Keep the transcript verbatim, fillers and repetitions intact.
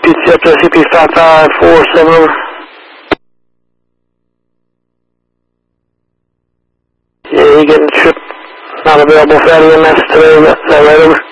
Pizza up to C P five five four seven over. Yeah, you getting trip not available for out of your mess today, is that right over?